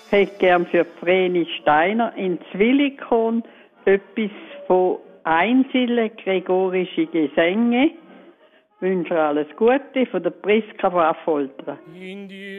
hätte gern für Vreni Steiner in Zwillikon etwas von Einsille gregorische Gesänge. Ich wünsche alles Gute von der Priska von Affolter.